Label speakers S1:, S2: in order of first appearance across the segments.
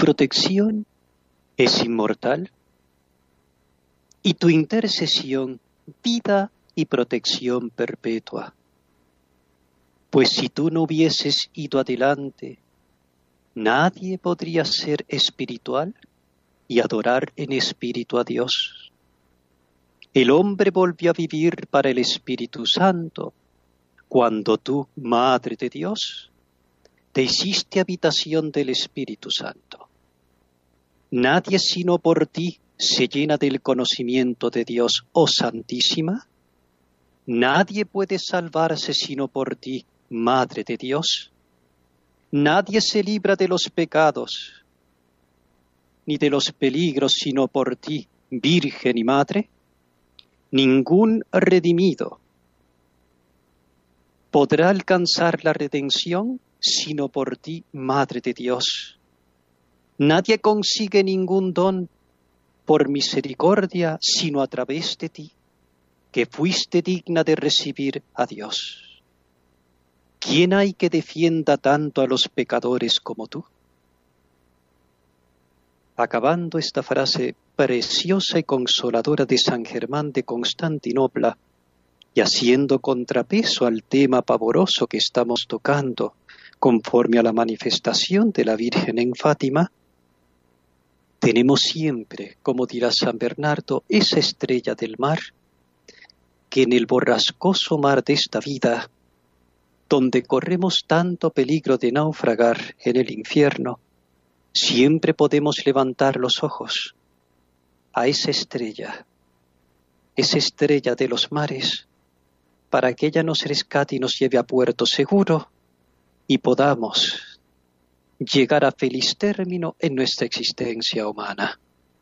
S1: protección es inmortal y tu intercesión vida y protección perpetua. Pues si tú no hubieses ido adelante, nadie podría ser espiritual y adorar en espíritu a Dios. El hombre volvió a vivir para el Espíritu Santo cuando tú, Madre de Dios, te hiciste habitación del Espíritu Santo. Nadie sino por ti se llena del conocimiento de Dios, oh Santísima. Nadie puede salvarse sino por ti, Madre de Dios. Nadie se libra de los pecados ni de los peligros sino por ti, Virgen y Madre. Ningún redimido podrá alcanzar la redención sino por ti, Madre de Dios. Nadie consigue ningún don por misericordia sino a través de ti, que fuiste digna de recibir a Dios. ¿Quién hay que defienda tanto a los pecadores como tú? Acabando esta frase preciosa y consoladora de San Germán de Constantinopla, y haciendo contrapeso al tema pavoroso que estamos tocando, conforme a la manifestación de la Virgen en Fátima, tenemos siempre, como dirá San Bernardo, esa estrella del mar, que en el borrascoso mar de esta vida, donde corremos tanto peligro de naufragar en el infierno, siempre podemos levantar los ojos a esa estrella de los mares, para que ella nos rescate y nos lleve a puerto seguro y podamos llegar a feliz término en nuestra existencia humana.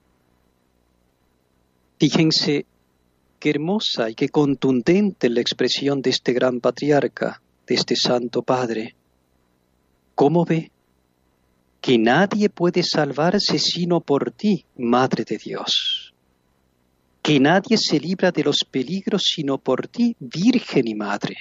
S1: Fíjense qué hermosa y qué contundente la expresión de este gran patriarca, de este Santo Padre. ¿Cómo ve? Que nadie puede salvarse sino por ti, Madre de Dios. Que nadie se libra de los peligros sino por ti, Virgen y Madre.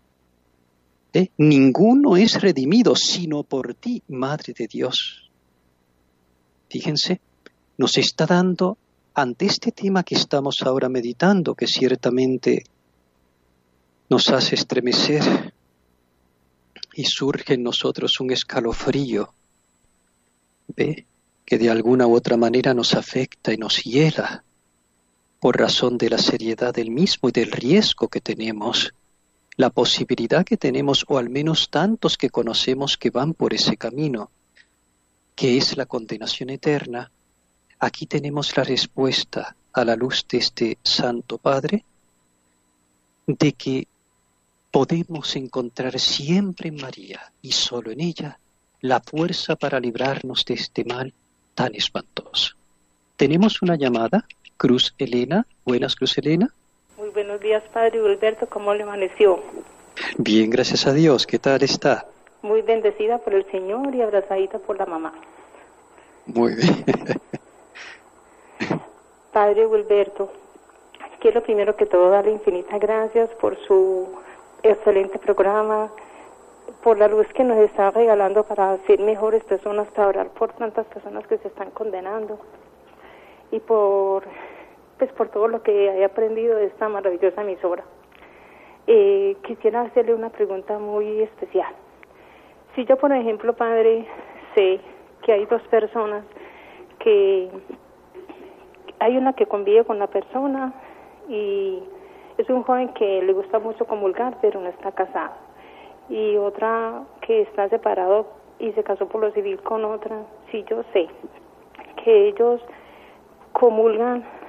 S1: Ninguno es redimido sino por ti, Madre de Dios. Fíjense, nos está dando, ante este tema que estamos ahora meditando, que ciertamente nos hace estremecer y surge en nosotros un escalofrío, ¿ve? Que de alguna u otra manera nos afecta y nos hiela por razón de la seriedad del mismo y del riesgo que tenemos, la posibilidad que tenemos, o al menos tantos que conocemos que van por ese camino, que es la condenación eterna. Aquí tenemos la respuesta a la luz de este Santo Padre, de que podemos encontrar siempre en María, y solo en ella, la fuerza para librarnos de este mal tan espantoso. Tenemos una llamada, Cruz Elena. Buenas, Cruz Elena.
S2: Muy buenos días, Padre Gilberto. ¿Cómo le amaneció?
S1: Bien, gracias a Dios. ¿Qué tal está?
S2: Muy bendecida por el Señor y abrazadita por la mamá.
S1: Muy bien.
S2: Padre Gilberto, quiero primero que todo darle infinitas gracias por su excelente programa, por la luz que nos está regalando para ser mejores personas, para orar por tantas personas que se están condenando, y por todo lo que he aprendido de esta maravillosa emisora. Quisiera hacerle una pregunta muy especial. Si yo, por ejemplo, Padre, sé que hay dos personas, que hay una que convive con la persona y es un joven que le gusta mucho comulgar, pero no está casado, y otra que está separado y se casó por lo civil con otra. Si yo sé que ellos comulgan